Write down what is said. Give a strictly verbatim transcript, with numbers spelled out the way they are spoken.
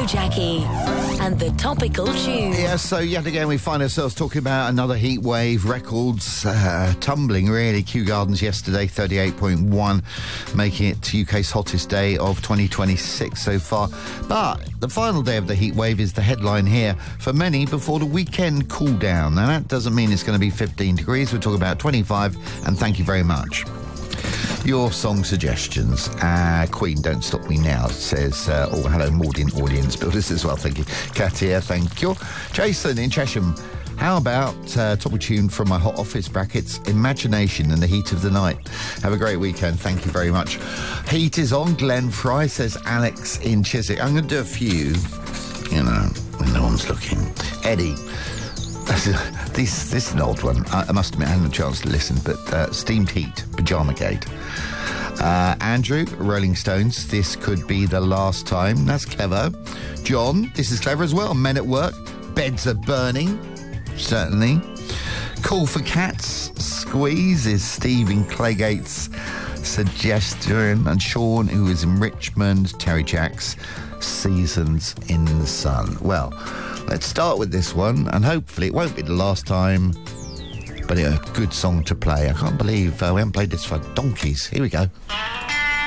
Jackie and the topical tune. Yeah, so yet again we find ourselves talking about another heat wave. Records uh, tumbling, really. Kew Gardens yesterday, thirty-eight point one, making it U K's hottest day of twenty twenty-six so far. But the final day of the heat wave is the headline here for many before the weekend cool down. Now, that doesn't mean it's going to be fifteen degrees. We're talking about twenty-five, and thank you very much. Your song suggestions. Uh, Queen, Don't Stop Me Now, says, uh, oh, hello, Maudin audience builders as well. Thank you. Katia, thank you. Jason in Chesham, how about uh, top of tune from my hot office brackets, Imagination in the Heat of the Night. Have a great weekend. Thank you very much. Heat is on. Glenn Fry, says Alex in Chiswick. I'm going to do a few, you know, when no one's looking. Eddie. This, this is an old one. I, I must admit, I hadn't a chance to listen, but uh, Steamed Heat, Pajama Gate. Uh, Andrew, Rolling Stones, This Could Be the Last Time. That's clever. John, this is clever as well. Men at Work, Beds Are Burning. Certainly. Call for Cats, Squeeze is Stephen Claygate's suggestion. And Sean, who is in Richmond, Terry Jacks, Seasons in the Sun. Well, let's start with this one, and hopefully it won't be the last time, but a good song to play. I can't believe uh, we haven't played this for donkeys. Here we go.